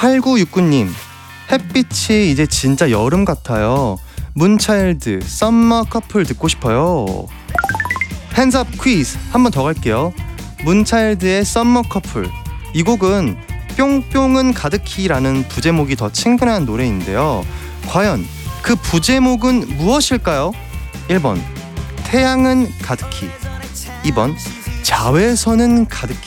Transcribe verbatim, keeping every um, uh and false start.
팔구육구 님, 햇빛이 이제 진짜 여름 같아요. 문차일드 썸머 커플 듣고 싶어요. 핸즈업 퀴즈 한 번 더 갈게요. 문차일드의 썸머 커플, 이 곡은 뿅뿅은 가득히라는 부제목이 더 친근한 노래인데요. 과연 그 부제목은 무엇일까요? 일 번 태양은 가득히, 이 번 자외선은 가득히,